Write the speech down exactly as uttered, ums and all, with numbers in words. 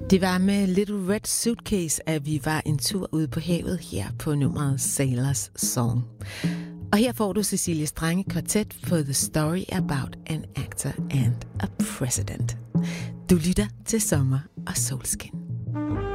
Det var med Little Red Suitcase, at vi var en tur ude på havet her på nummeret Sailor's Song. Og her får du Cecilie Strange kvartet for The Story About an Actor and a President. Du lytter til Sommer og Solskin.